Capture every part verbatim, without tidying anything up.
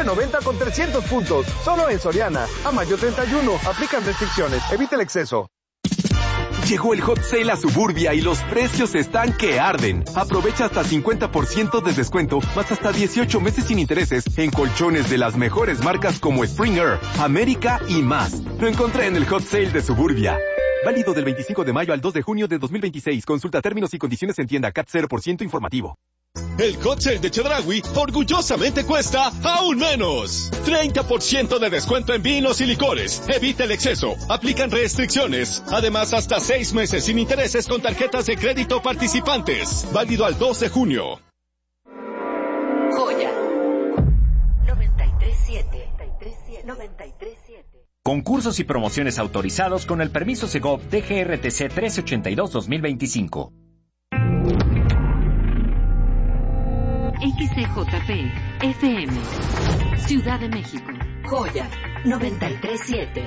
noventa con trescientos puntos. Solo en Soriana. A mayo treinta y uno. Aplican restricciones. Evita el exceso. Llegó el Hot Sale a Suburbia y los precios están que arden. Aprovecha hasta cincuenta por ciento de descuento, más hasta dieciocho meses sin intereses en colchones de las mejores marcas como Springer, América y más. Lo encontré en el Hot Sale de Suburbia. Válido del veinticinco de mayo al dos de junio de dos mil veintiséis. Consulta términos y condiciones en tienda. C A T cero por ciento informativo. El Hot Sale de Chedraui orgullosamente cuesta aún menos. treinta por ciento de descuento en vinos y licores. Evita el exceso. Aplican restricciones. Además, hasta seis meses sin intereses con tarjetas de crédito participantes. Válido al dos de junio. Joya. noventa y tres siete. noventa y tres siete. Concursos y promociones autorizados con el permiso Segov D G R T C trece ochenta y dos dos mil veinticinco. X C J P F M Ciudad de México. Joya noventa y tres siete.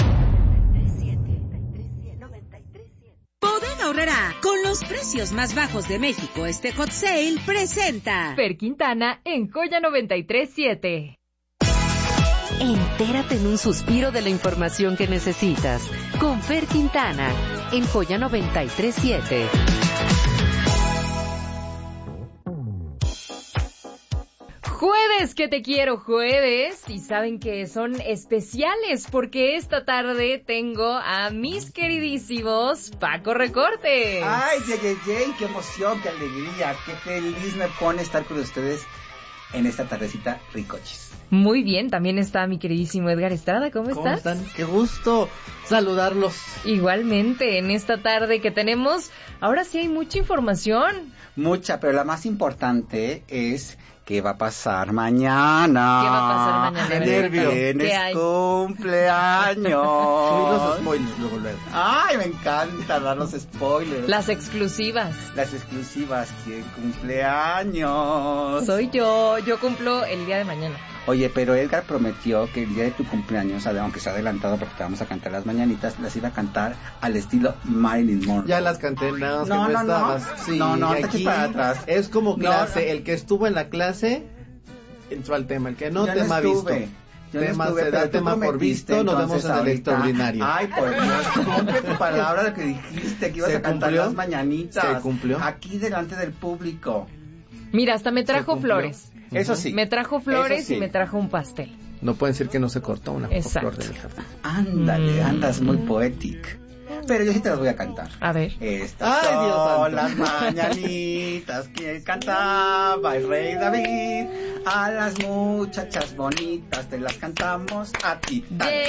Bodega Aurrerá, con los precios más bajos de México, este Hot Sale presenta Fer Quintana en Joya noventa y tres siete. Entérate en un suspiro de la información que necesitas con Fer Quintana en Joya noventa y tres siete. Jueves que te quiero, jueves, y saben que son especiales porque esta tarde tengo a mis queridísimos Paco Recortes. Ay, yay, yay, yay, qué emoción, qué alegría, qué feliz me pone estar con ustedes en esta tardecita ricochis. Muy bien, también está mi queridísimo Edgar Estrada, ¿cómo, ¿Cómo estás? están? Qué gusto saludarlos. Igualmente, en esta tarde que tenemos, ahora sí hay mucha información. Mucha, pero la más importante es ¿qué va a pasar mañana? ¿Qué va a pasar mañana? ¡Qué nervios! ¡Tienes cumpleaños! Los spoilers luego, luego. ¡Ay, me encanta dar los spoilers! Las exclusivas. Las exclusivas. ¿Quién cumpleaños? Soy yo. Yo cumplo el día de mañana. Oye, pero Edgar prometió que el día de tu cumpleaños, aunque se ha adelantado porque te vamos a cantar las mañanitas, las iba a cantar al estilo Marilyn Monroe. Ya las canté, nada más no, que no, no, estabas. No, sí, no, no, aquí para atrás. Es como clase, no, no. El que estuvo en la clase entró al tema, el que no, yo tema no visto. Yo tema, no estuve, se da tema por visto, nos vemos en el extraordinario. Ay, por Dios, cumple tu palabra de que dijiste que ibas ¿Se a cantar cumplió? las mañanitas. ¿Se cumplió? Aquí delante del público. Mira, hasta me trajo flores. Eso sí. Me trajo flores sí. y me trajo un pastel. No pueden decir que no se cortó una Exacto. flor del jardín. Ándale, Mm. andas muy poetic. Pero yo sí te las voy a cantar. A ver. Estas Ay, Dios son santo. las mañanitas que cantaba el rey David. A las muchachas bonitas te las cantamos a ti. Tan, tan,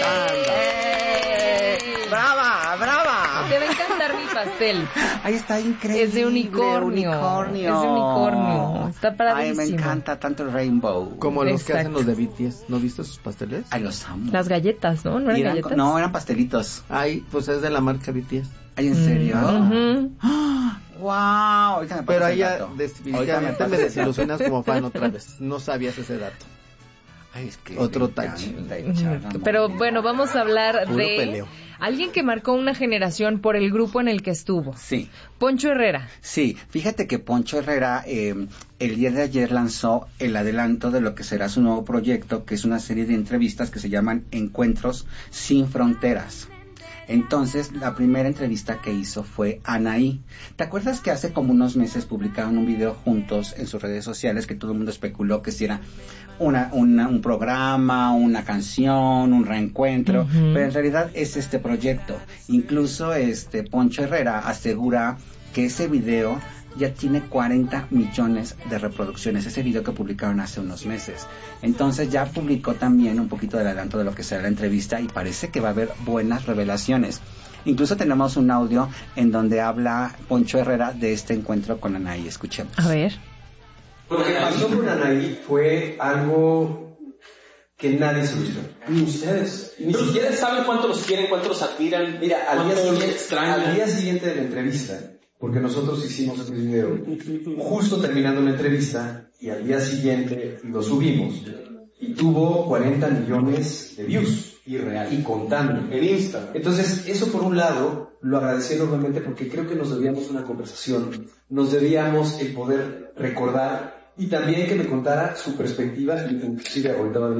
tan. ¡Brava, brava! Te va a encantar mi pastel. Ahí está increíble. Es de unicornio. unicornio. Es de unicornio. Está padrísimo. Ay, me encanta tanto el rainbow. Como los Exacto. que hacen los de B T S. ¿No viste sus pasteles? Ay, los amo. Las galletas, ¿no? ¿No eran, eran, galletas? No, eran pastelitos. Ay, pues es de la marca B T S. Ay, ¿en serio? Uh-huh. ¡Wow! Ahorita me Pero pasas ahí el ya dato. definitivamente me desilusionas como fan otra vez. No sabías ese dato. Ay, es que Otro me touch. encanta echar amor. Pero bueno, vamos a hablar Puro de peleo. alguien que marcó una generación por el grupo en el que estuvo. Sí. Poncho Herrera. Sí, fíjate que Poncho Herrera eh, el día de ayer lanzó el adelanto de lo que será su nuevo proyecto, que es una serie de entrevistas que se llaman Encuentros sin Fronteras. Entonces, la primera entrevista que hizo fue Anaí. ¿Te acuerdas que hace como unos meses publicaron un video juntos en sus redes sociales que todo el mundo especuló que si era una, una, un programa, una canción, un reencuentro? Uh-huh. Pero en realidad es este proyecto. Incluso este Poncho Herrera asegura que ese video ya tiene cuarenta millones de reproducciones, ese video que publicaron hace unos meses. Entonces ya publicó también un poquito del adelanto de lo que será la entrevista y parece que va a haber buenas revelaciones. Incluso tenemos un audio en donde habla Poncho Herrera de este encuentro con Anaí. Escuchemos. A ver. Lo que pasó con Anaí fue algo que nadie solucionó. Ni ustedes. Ni siquiera saben cuánto los quieren, cuánto los admiran. Mira, al día, siguiente, al día siguiente de la entrevista, porque nosotros hicimos el video justo terminando una entrevista y al día siguiente lo subimos y tuvo cuarenta millones de views y, real, y contando en Insta. Entonces eso por un lado lo agradecí enormemente porque creo que nos debíamos una conversación, nos debíamos el poder recordar y también que me contara su perspectiva, inclusive ahorita va a venir